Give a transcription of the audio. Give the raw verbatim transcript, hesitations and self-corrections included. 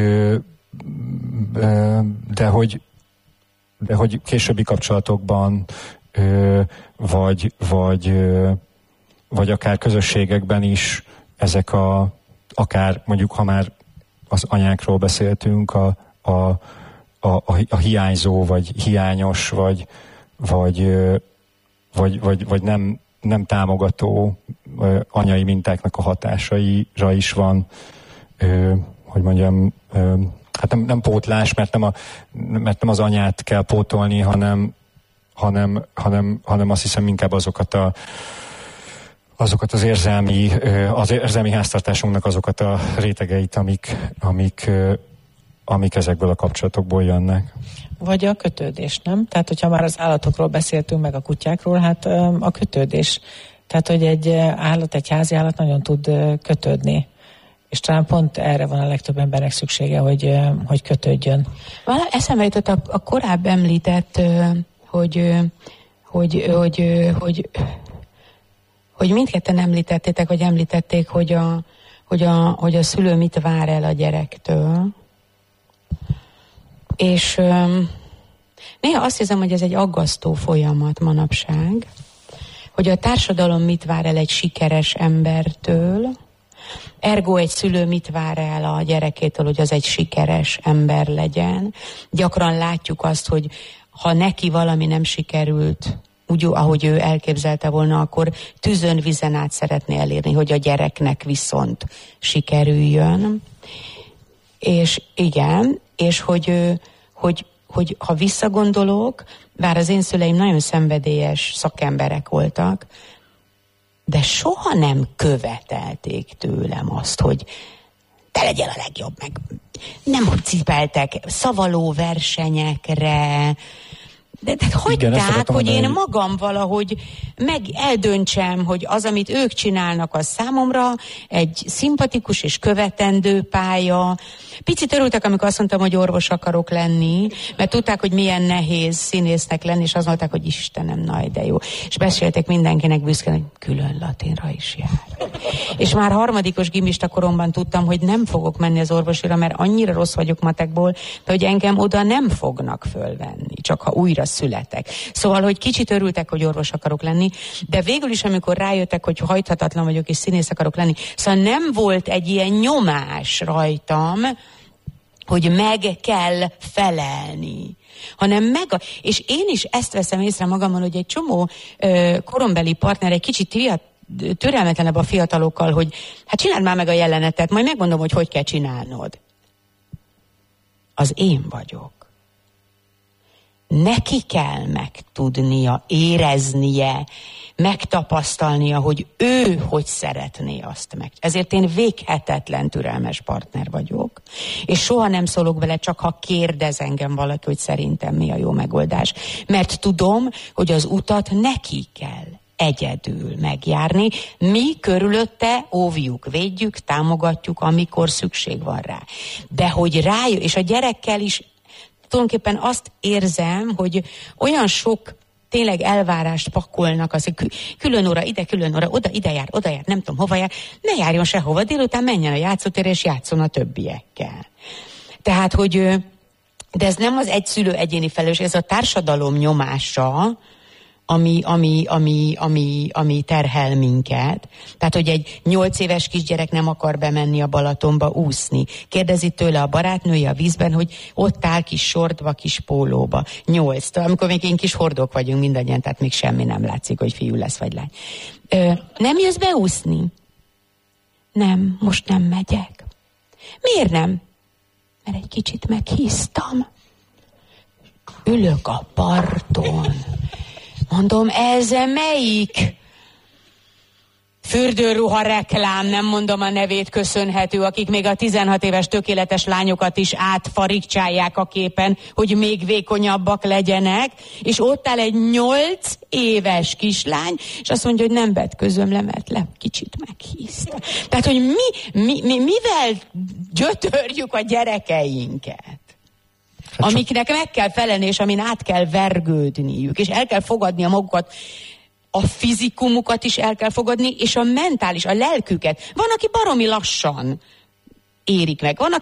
de hogy, de hogy későbbi kapcsolatokban, vagy, vagy, vagy akár közösségekben is ezek a, akár mondjuk, ha már az anyákról beszéltünk, a, a, a, a hiányzó, vagy hiányos, vagy, vagy, vagy, vagy, vagy nem, nem támogató anyai mintáknak a hatásaira is van, hogy mondjam, hát nem, nem pótlás, mert nem, a, mert nem az anyát kell pótolni, hanem, hanem, hanem, hanem azt hiszem inkább azokat a azokat az érzelmi, az érzelmi háztartásunknak azokat a rétegeit, amik, amik, amik ezekből a kapcsolatokból jönnek. Vagy a kötődés, nem? Tehát, hogyha már az állatokról beszéltünk, meg a kutyákról, hát a kötődés. Tehát, hogy egy állat, egy házi állat nagyon tud kötődni. És talán pont erre van a legtöbb embernek szüksége, hogy, hogy kötődjön. Vala eszembe jutott a, a korábbi említett, hogy, hogy, hogy, hogy, hogy mindketten említettétek, vagy említették, hogy a, hogy, a, hogy a szülő mit vár el a gyerektől. És néha azt hiszem, hogy ez egy aggasztó folyamat manapság, hogy a társadalom mit vár el egy sikeres embertől, ergo egy szülő mit vár el a gyerekétől, hogy az egy sikeres ember legyen. Gyakran látjuk azt, hogy ha neki valami nem sikerült, úgy, ahogy ő elképzelte volna, akkor tűzön vizen át szeretné elérni, hogy a gyereknek viszont sikerüljön. És igen, és hogy, hogy, hogy ha visszagondolok, bár az én szüleim nagyon szenvedélyes szakemberek voltak, de soha nem követelték tőlem azt, hogy te legyél a legjobb, meg nem cipeltek szavaló versenyekre, de, de hagyták, hogy én magam valahogy meg eldöntsem, hogy az, amit ők csinálnak, az számomra egy szimpatikus és követendő pálya. Picit örültek, amikor azt mondtam, hogy orvos akarok lenni, mert tudták, hogy milyen nehéz színésznek lenni, és azt mondták, hogy Istenem, na de jó. És beszélték mindenkinek büszkén, hogy külön latinra is jár. És már harmadikos gimista koromban tudtam, hogy nem fogok menni az orvosira, mert annyira rossz vagyok matekból, de hogy engem oda nem fognak fölvenni, csak ha újra születek. Szóval, hogy kicsit örültek, hogy orvos akarok lenni, de végül is, amikor rájöttek, hogy hajthatatlan vagyok, és színész akarok lenni, szóval nem volt egy ilyen nyomás rajtam, hogy meg kell felelni, hanem meg, a, és én is ezt veszem észre magamon, hogy egy csomó ö, korombeli partner egy kicsit fiat, türelmetlenebb a fiatalokkal, hogy hát csináld már meg a jelenetet, majd megmondom, hogy hogy kell csinálnod. Az én vagyok. Neki kell megtudnia, éreznie, megtapasztalnia, hogy ő hogy szeretné azt meg. Ezért én véghetetlen türelmes partner vagyok, és soha nem szólok bele, csak ha kérdez engem valaki, hogy szerintem mi a jó megoldás. Mert tudom, hogy az utat neki kell egyedül megjárni, mi körülötte óvjuk, védjük, támogatjuk, amikor szükség van rá. De hogy rájön, és a gyerekkel is tulajdonképpen azt érzem, hogy olyan sok tényleg elvárást pakolnak, az, hogy külön óra ide, külön óra oda, ide jár, oda jár, nem tudom hova jár, ne járjon sehova, délután menjen a játszótérre és játszon a többiekkel. Tehát, hogy de ez nem az egyszülő egyéni felelősség, ez a társadalom nyomása, ami, ami, ami, ami, ami terhel minket. Tehát, hogy egy nyolc éves kisgyerek nem akar bemenni a Balatonba úszni. Kérdezi tőle a barátnője a vízben, hogy ott áll kis sortba, kis pólóba. Nyolc. Amikor még én kis hordók vagyunk mindannyian, tehát még semmi nem látszik, hogy fiú lesz vagy lány. Ö, nem jössz beúszni? Nem, most nem megyek. Miért nem? Mert egy kicsit meghíztam. Ülök a parton. Mondom, ez melyik fürdőruha reklám, nem mondom a nevét, köszönhető, akik még a tizenhat éves tökéletes lányokat is átfarigcsálják a képen, hogy még vékonyabbak legyenek, és ott áll egy nyolc éves kislány, és azt mondja, hogy nem vetközöm le, mert le kicsit meghízta. Tehát, hogy mi, mi, mi mivel gyötörjük a gyerekeinket? Amiknek meg kell felelni, és amin át kell vergődniük, és el kell fogadni a magukat, a fizikumukat is el kell fogadni, és a mentális, a lelküket. Van, aki baromi lassan érik meg, van,